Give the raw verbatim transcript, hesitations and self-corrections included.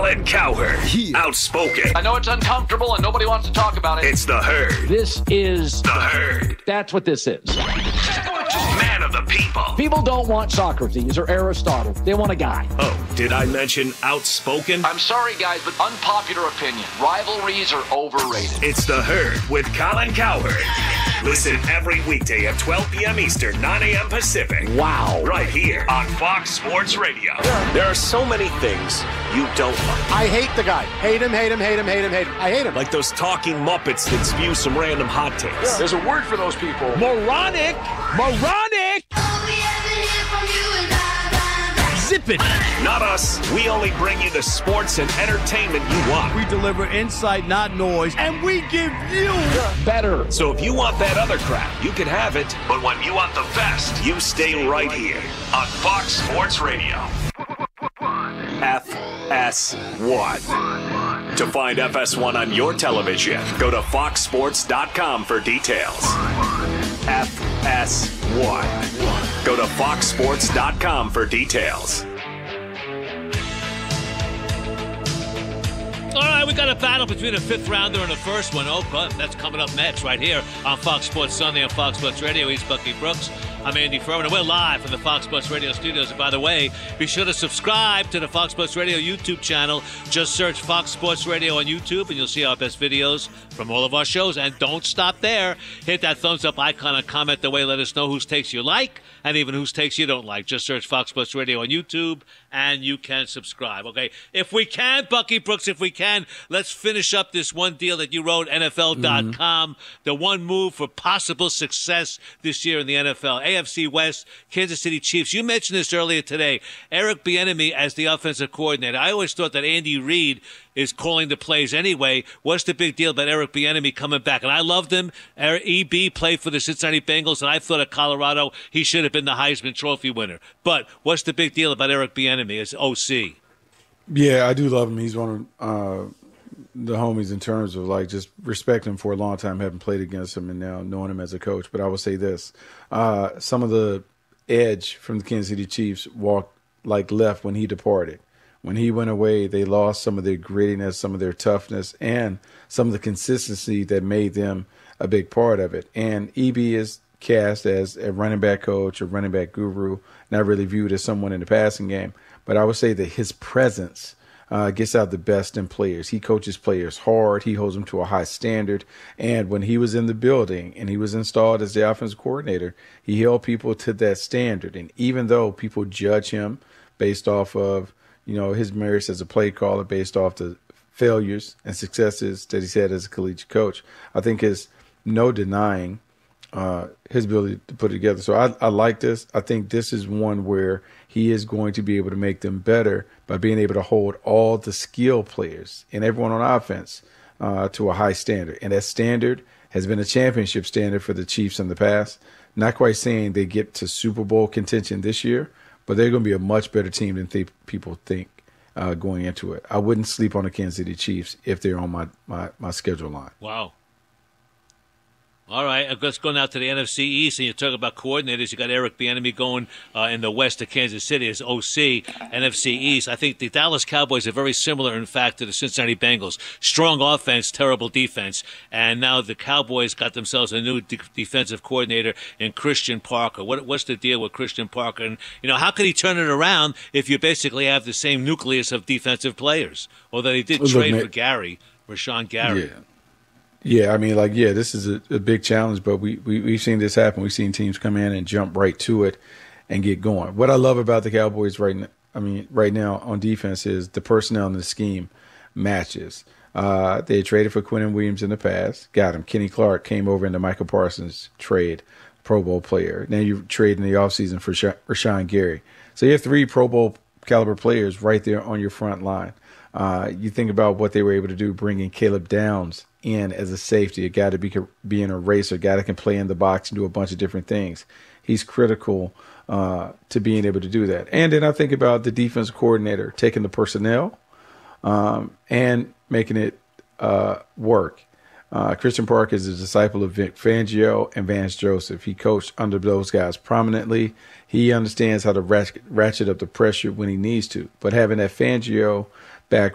Colin Cowherd. Yeah. Outspoken. I know it's uncomfortable and nobody wants to talk about it. It's the Herd. This is the Herd. That's what this is. Man of the people. People don't want Socrates or Aristotle. They want a guy. Oh, did I mention outspoken? I'm sorry, guys, but unpopular opinion. Rivalries are overrated. It's the Herd with Colin Cowherd. Listen every weekday at twelve p.m. Eastern, nine a.m. Pacific. Wow. Right here on Fox Sports Radio. There are so many things you don't like. I hate the guy. Hate him, hate him, hate him, hate him, hate him. I hate him. Like those talking Muppets that spew some random hot takes. Yeah. There's a word for those people. Moronic. Moronic. Zip it. Not us. We only bring you the sports and entertainment you want. We deliver insight, not noise, and we give you better. So if you want that other crap, you can have it. But when you want the best, you stay right here on Fox Sports Radio. F S one. To find F S one on your television, go to fox sports dot com for details. F S one. Go to fox sports dot com for details. All right, we got a battle between a fifth rounder and a first one. Oh, but that's coming up next right here on Fox Sports Sunday on Fox Sports Radio. He's Bucky Brooks. I'm Andy Furman, and we're live from the Fox Sports Radio studios. And by the way, be sure to subscribe to the Fox Sports Radio YouTube channel. Just search Fox Sports Radio on YouTube, and you'll see our best videos from all of our shows. And don't stop there. Hit that thumbs up icon and comment the way. Let us know whose takes you like and even whose takes you don't like. Just search Fox Sports Radio on YouTube, and you can subscribe. Okay, if we can, Bucky Brooks, if we can, let's finish up this one deal that you wrote, N F L dot com. Mm-hmm. The one move for possible success this year in the N F L. A F C West, Kansas City Chiefs. You mentioned this earlier today. Eric Bieniemy as the offensive coordinator. I always thought that Andy Reid is calling the plays anyway. What's the big deal about Eric Bieniemy coming back? And I loved him. E B played for the Cincinnati Bengals, and I thought at Colorado he should have been the Heisman Trophy winner. But what's the big deal about Eric Bieniemy as O C? Yeah, I do love him. He's one of uh, the homies in terms of like just respecting him for a long time, having played against him and now knowing him as a coach. But I will say this. Uh, some of the edge from the Kansas City Chiefs walked like left when he departed. When he went away, they lost some of their grittiness, some of their toughness, and some of the consistency that made them a big part of it. And E B is cast as a running back coach, a running back guru, not really viewed as someone in the passing game. But I would say that his presence uh, gets out the best in players. He coaches players hard. He holds them to a high standard. And when he was in the building and he was installed as the offensive coordinator, he held people to that standard. And even though people judge him based off of, you know, his merits as a play caller, based off the failures and successes that he's had as a collegiate coach, I think there's no denying uh, his ability to put it together. So I, I like this. I think this is one where he is going to be able to make them better by being able to hold all the skill players and everyone on offense uh, to a high standard. And that standard has been a championship standard for the Chiefs in the past. Not quite saying they get to Super Bowl contention this year, but they're going to be a much better team than th- people think uh, going into it. I wouldn't sleep on the Kansas City Chiefs if they're on my, my, my schedule line. Wow. All right, let's go now to the N F C East, and you talk about coordinators. You got Eric Bieniemy going uh, in the West to Kansas City as O C, N F C East. I think the Dallas Cowboys are very similar, in fact, to the Cincinnati Bengals. Strong offense, terrible defense, and now the Cowboys got themselves a new de- defensive coordinator in Christian Parker. What, what's the deal with Christian Parker? And, you know, how could he turn it around if you basically have the same nucleus of defensive players? Although he did Look, trade man. for Gary, Rashawn Gary. Yeah. Yeah, I mean, like, yeah, this is a, a big challenge, but we, we, we've seen this happen. We've seen teams come in and jump right to it and get going. What I love about the Cowboys right now, I mean, right now on defense is the personnel and the scheme matches. Uh, they had traded for Quinnen Williams in the past, got him. Kenny Clark came over in the Michael Parsons trade, Pro Bowl player. Now you trade in the offseason for Rashawn Gary. So you have three Pro Bowl caliber players right there on your front line. Uh, you think about what they were able to do, bringing Caleb Downs in as a safety, a guy to be be an eraser, a guy that can play in the box and do a bunch of different things. He's critical uh, to being able to do that. And then I think about the defense coordinator taking the personnel um, and making it uh, work. Uh, Christian Parker is a disciple of Vic Fangio and Vance Joseph. He coached under those guys prominently. He understands how to ratchet, ratchet up the pressure when he needs to. But having that Fangio